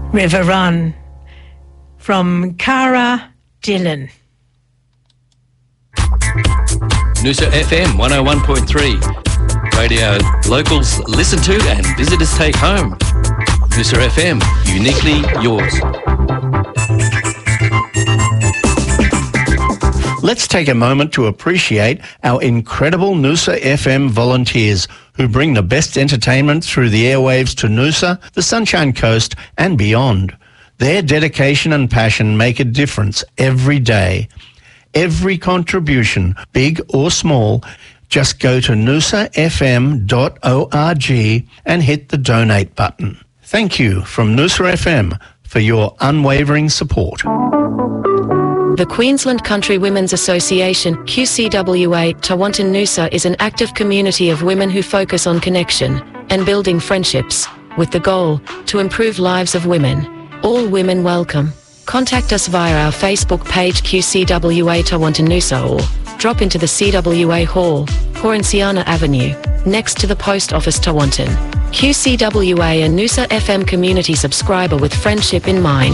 River Run from Cara Dillon. Noosa FM 101.3. Radio locals listen to and visitors take home. Noosa FM, uniquely yours. Let's take a moment to appreciate our incredible Noosa FM volunteers who bring the best entertainment through the airwaves to Noosa, the Sunshine Coast and beyond. Their dedication and passion make a difference every day. Every contribution, big or small, just go to noosafm.org and hit the donate button. Thank you from Noosa FM for your unwavering support. The Queensland Country Women's Association, QCWA, Tewantin Noosa is an active community of women who focus on connection and building friendships, with the goal to improve lives of women. All women welcome. Contact us via our Facebook page QCWA Tewantin Noosa or drop into the CWA Hall, Horanciana Avenue, next to the Post Office Tewantin. QCWA and Noosa FM community subscriber with friendship in mind.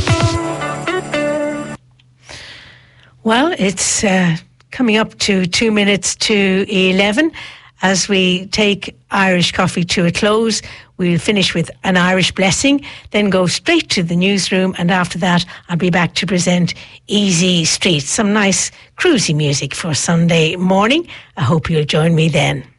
Well, it's coming up to 2 minutes to 11. As we take Irish Coffee to a close, we'll finish with an Irish blessing, then go straight to the newsroom, and after that I'll be back to present Easy Street, some nice cruisy music for Sunday morning. I hope you'll join me then.